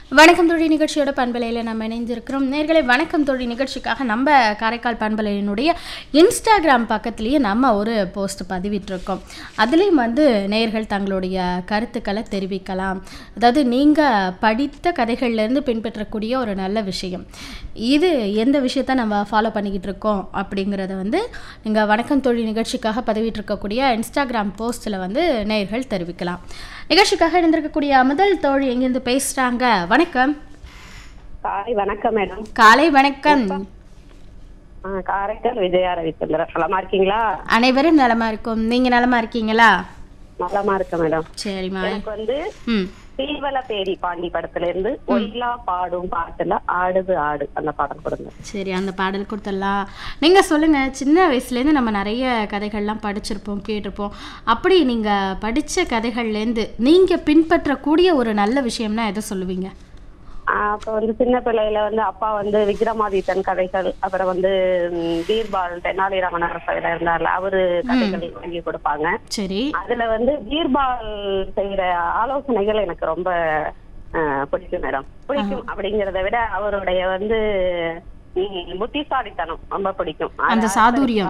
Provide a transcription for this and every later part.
வணக்கம் தோழி நிகழ்ச்சியோட பண்பலையில் நம்ம இணைந்திருக்கிறோம். நேர்களை வணக்கம் தோழி நிகழ்ச்சிக்காக நம்ம காரைக்கால் பண்பலையினுடைய இன்ஸ்டாகிராம் பக்கத்துலேயே நம்ம ஒரு போஸ்ட் பதிவிட்டிருக்கோம். அதுலேயும் நேயர்கள் தங்களுடைய கருத்துக்களை தெரிவிக்கலாம். அதாவது நீங்கள் படித்த கதைகள்லேருந்து பின்பற்றக்கூடிய ஒரு நல்ல விஷயம் இது, எந்த விஷயத்த நம்ம ஃபாலோ பண்ணிக்கிட்டு இருக்கோம் அப்படிங்கிறத நீங்கள் வணக்கம் தோழி நிகழ்ச்சிக்காக பதிவிட்டிருக்கக்கூடிய இன்ஸ்டாகிராம் போஸ்ட்டில் நேயர்கள் தெரிவிக்கலாம். நிகழ்ச்சிக்காக இருந்திருக்கக்கூடிய முதல் தோழி எங்கிருந்து பேசுறாங்க? வணக்கம். காலை வணக்கம் மேடம். காலை வணக்கம். காரைக்கால் விஜயா ரவிச்சந்திரன். நலமா இருக்கீங்களா? அனைவரும் நலமா இருக்கும். நீங்க நலமா இருக்கீங்களா? நலமா இருக்க மேடம். சரிமா. எனக்கு தீவல பேரி பாண்டி படத்துல இருந்து ஒயிலா பாடும் பாட்டுல ஆடுது ஆடு அந்த பாடல் கொடுங்க. சரி, அந்த பாடல் கொடுத்துடலாம். நீங்க சொல்லுங்க, சின்ன வயசுலேருந்து நம்ம நிறைய கதைகள்லாம் படிச்சிருப்போம், கேட்டிருப்போம். அப்படி நீங்க படிச்ச கதைகள்லேருந்து நீங்க பின்பற்றக்கூடிய ஒரு நல்ல விஷயம்னா எதை சொல்லுவீங்க? அப்ப சின்ன பிள்ளையில அப்பா விக்ரமாதித்தன் கதைகள், அப்புறம் பீர்பால் தெனாலிராமன் அரசையில இருந்தார்ல, அவரு கதைகளை வாங்கி கொடுப்பாங்க. சரி. அதுல பீர்பால் செய்யற ஆலோசனைகள் எனக்கு ரொம்ப பிடிக்கும் மேடம். பிடிக்கும் அப்படிங்கறத விட அவருடைய புத்திசாலித்தனம் ரொம்ப பிடிக்கும். அந்த சாதுரியம்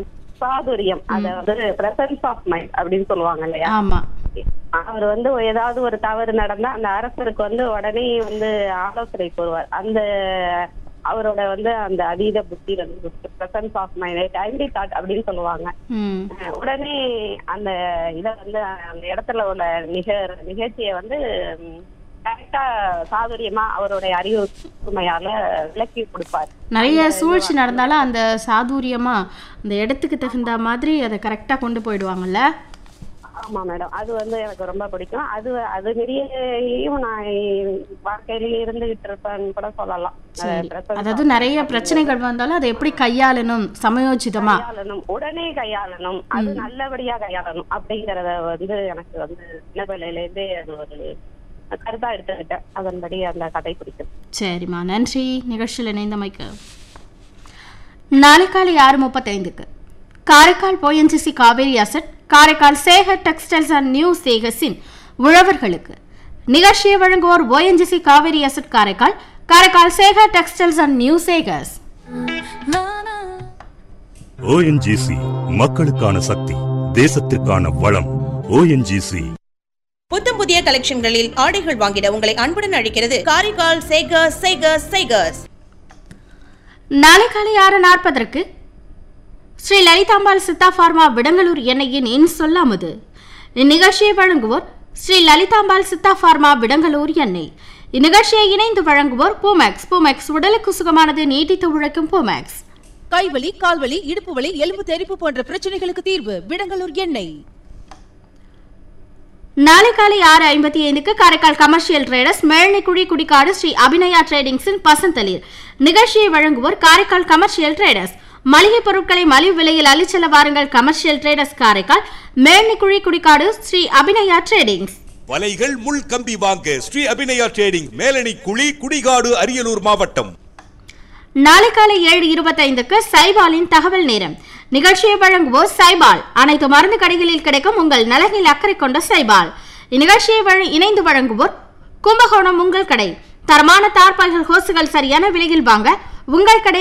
அத பிரசன்ஸ் ஆஃப் மைண்ட் அப்படின்னு சொல்லுவாங்க இல்லையா? ஆமா. அவர் ஏதாவது ஒரு தவறு நடந்தா அந்த அரசருக்கு உடனே ஆலோசனை கூறுவார். அந்த அவரோட அந்த அதீத புத்தி presence of mind, timely thought அப்படின்னு சொல்லுவாங்க. உடனே அந்த இத அந்த இடத்துல உள்ள நிகழ்ச்சியை கரெக்டா சாதுரியமா அவருடைய அறிவுமையால விளக்கி கொடுப்பார். நிறைய சூழ்ச்சி நடந்தாலும் அந்த சாதுரியமா அந்த இடத்துக்கு தகுந்த மாதிரி அதை கரெக்டா கொண்டு போயிடுவாங்கல்ல. ஆமா மேடம், அது எனக்கு ரொம்ப பிடிக்கும். அது நிறைய நான் வாழ்க்கையிலேயே இருந்துகிட்டு இருப்பேன்னு கூட சொல்லலாம். அதாவது நிறைய பிரச்சனைகள் வந்தாலும் அதை எப்படி கையாளணும், சமயோசிதமா உடனே கையாளணும், அது நல்லபடியா கையாளணும் அப்படிங்கறத எனக்கு சின்ன பிள்ளையில இருந்தே அது ஒரு கருத்தா எடுத்துக்கிட்டேன். அதன்படி அந்த கதை பிடிக்கும். சரிம்மா, நன்றி. நிகழ்ச்சியில் இணைந்தமைக்கு. நாளை காலை 6:35 Karaikal ONGC Kaveri asset, Karaikal Sekar textiles and new சேகர்ஸின் உழவர்களுக்கு நிகழ்ச்சியை வழங்குவோர் ONGC Kaveri asset Karaikal, Karaikal Sekar textiles and new Sekar's. ONGC மக்களுக்கான சக்தி, தேசத்திற்கான வளம். ONGC புத்தம் புதிய கலெக்ஷன்களில் ஆடைகள் வாங்கிட உங்களை அன்புடன் அழைக்கிறது காரைக்கால் சேகர்ஸ் சேகர்ஸ் சேகர்ஸ். நாளை காலை 6:40 ஸ்ரீ லலிதாம்பாள் சித்தா பார்மா விடங்கலூர் எண்ணெயின் இன்சொல்லாமது. இந்நிகழ்ச்சியை வழங்குவோர் ஸ்ரீ லலிதாம்பாள் சித்தா பார்மா விடங்கலூர் எண்ணெய். இந்நிகழ்ச்சியை இணைந்து வழங்குவோர் பூமேக்ஸ். பூமேக்ஸ் உடலுக்கு சுகமானது, நீட்டித்து உழைக்கும் பூமேக்ஸ். கைவலி, கால்வலி, இடுப்பு வலி, எலும்பு தெறிப்பு போன்ற பிரச்சனைகளுக்கு தீர்வு விடங்கலூர் எண்ணெய். நாளை காலை 6:55 காரைக்கால் கமர்ஷியல் ட்ரேடர்ஸ் மேல்நிக்குழி குடிக்காடு ஸ்ரீ அபிநயா டிரேடிங்ஸின் பசந்தளிர். நிகழ்ச்சியை வழங்குவோர் காரைக்கால் கமர்ஷியல் ட்ரேடர்ஸ். மளிகை பொருட்களை மலிவு விலையில் அள்ளிச்செல்ல வாருங்கள். Commercial traders Karaikal, Melnikkuzhi Kudikadu Sri Abhinaya tradings. வலைகள் முள் கம்பி வாங்க ஸ்ரீ அபிநயா டிரேடிங், மேலணி குழி, குடிகாடு, அரியலூர் மாவட்டம். நாளை காலை 7:25 சைபாலின் தகவல் நேரம். நிகழ்ச்சியை வழங்குவோர் சைபால். அனைத்து மருந்து கடைகளில் கிடைக்கும் உங்கள் நலனில் அக்கறை கொண்ட சைபால். இந்நிகழ்ச்சியை இணைந்து வழங்குவோர் கும்பகோணம் உங்கள் கடை. தரமான தார்பாய்கள், ஹோசுகள் சரியான விலையில் வாங்க உங்கள் கடை